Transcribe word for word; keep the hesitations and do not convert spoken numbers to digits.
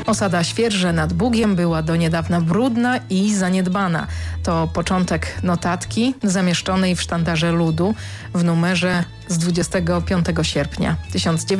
Osada Świerże nad Bugiem była do niedawna brudna i zaniedbana. To początek notatki zamieszczonej w Sztandarze Ludu w numerze z dwudziestego piątego sierpnia tysiąc dziewięćset